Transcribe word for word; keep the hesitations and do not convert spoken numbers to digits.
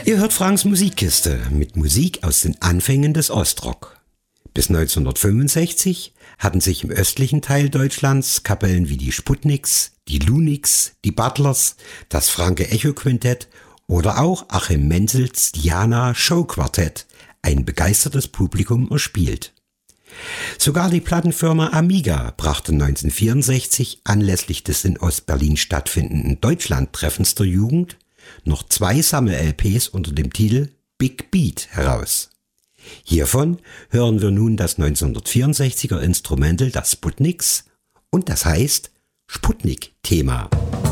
Ihr hört Franks Musikkiste mit Musik aus den Anfängen des Ostrock. Bis neunzehnhundertfünfundsechzig hatten sich im östlichen Teil Deutschlands Kapellen wie die Sputniks, die Luniks, die Butlers, das Franke Echo Quintett oder auch Achim Menzels Diana Show Quartett ein begeistertes Publikum erspielt. Sogar die Plattenfirma Amiga brachte neunzehnhundertvierundsechzig anlässlich des in Ostberlin stattfindenden Deutschlandtreffens der Jugend noch zwei Sammel-L Ps unter dem Titel Big Beat heraus. Hiervon hören wir nun das neunzehnhundertvierundsechziger Instrumental der Sputniks und das heißt Sputnik-Thema.